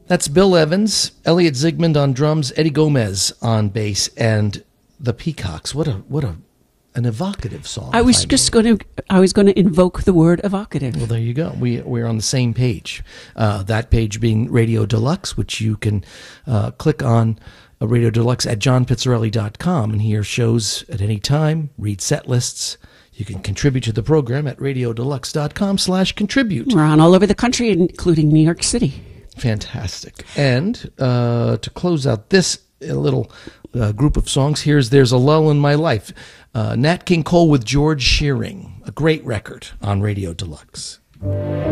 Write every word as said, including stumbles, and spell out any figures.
That's Bill Evans, Elliot Zygmunt on drums, Eddie Gomez on bass, and the Peacocks. What a what a an evocative song. I was just going to I was going to invoke the word evocative. Well, there you go. We we're on the same page. Uh, that page being Radio Deluxe, which you can uh, click on. Uh, Radio Deluxe at john pizzarelli dot com and hear shows at any time. Read set lists. You can contribute to the program at radio deluxe dot com slash contribute. We're on all over the country, including New York City. Fantastic. And uh, to close out this little uh, group of songs, here's There's a Lull in My Life. Uh, Nat King Cole with George Shearing, a great record on Radio Deluxe.